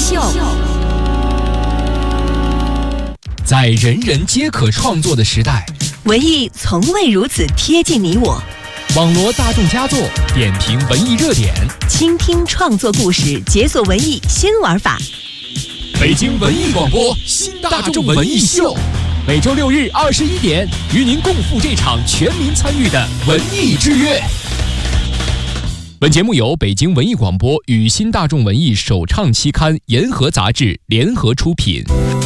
秀。 在人人皆可创作的时代， 文艺从未如此贴近你我。 网罗大众佳作，点评文艺热点， 倾听创作故事，解锁文艺新玩法。 北京文艺广播新大众文艺秀，每周6日21点，与您共赴这场全民参与的文艺之约。本节目由北京文艺广播与新大众文艺首创期刊《沿河》杂志联合出品。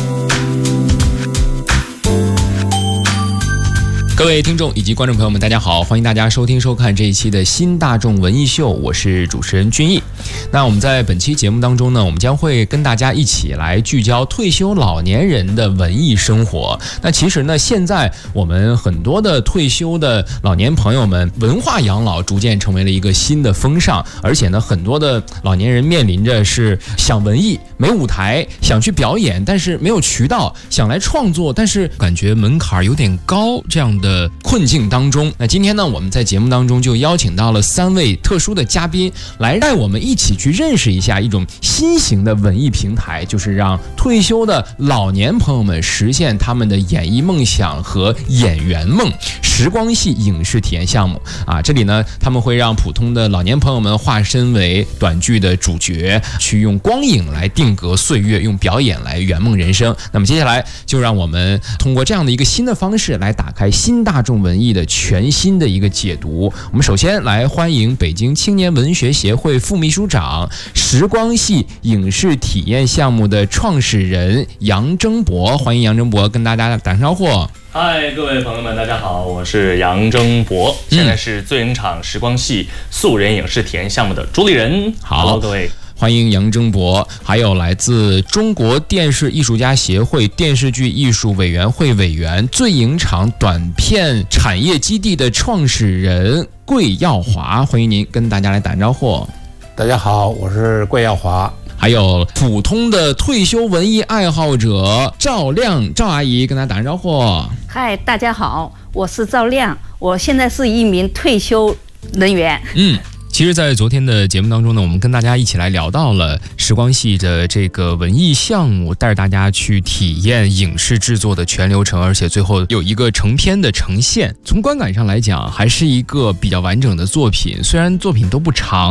各位听众以及观众朋友们，大家好，欢迎大家收听收看这一期的新大众文艺秀，我是主持人君毅。那我们在本期节目当中呢，我们将会跟大家一起来聚焦退休老年人的文艺生活。那其实呢，现在我们很多的退休的老年朋友们，文化养老逐渐成为了一个新的风尚，而且呢，很多的老年人面临着是想文艺没舞台，想去表演，但是没有渠道，想来创作，但是感觉门槛有点高，这样的困境当中。那今天呢，我们在节目当中就邀请到了3位特殊的嘉宾，来带我们一起去认识一下一种新型的文艺平台，就是让退休的老年朋友们实现他们的演艺梦想和演员梦——时光系影视体验项目啊。这里呢，他们会让普通的老年朋友们化身为短剧的主角，去用光影来定格岁月，用表演来圆梦人生。那么接下来就让我们通过这样的一个新的方式来打开新大众文艺的全新的一个解读。我们首先来欢迎北京青年文学协会副秘书长、时光系影视体验项目的创始人杨征博，欢迎杨征博跟大家打声招呼。 嗨，各位朋友们，大家好，我是杨征博，现在是醉影厂时光系素人影视体验项目的主理人。 好， Hello， 各位。 欢迎杨征博，还有来自中国电视艺术家协会电视剧艺术委员会委员、醉影厂短片产业基地的创始人桂耀华，欢迎您跟大家来打招呼。 大家好，我是桂耀华。 还有普通的退休文艺爱好者赵亮，赵阿姨跟大家打声招呼。 嗨，大家好，我是赵亮，我现在是一名退休人员。 其实在昨天的节目当中呢，我们跟大家一起来聊到了时光系的这个文艺项目，带着大家去体验影视制作的全流程，而且最后有一个成片的呈现。从观感上来讲，还是一个比较完整的作品，虽然作品都不长，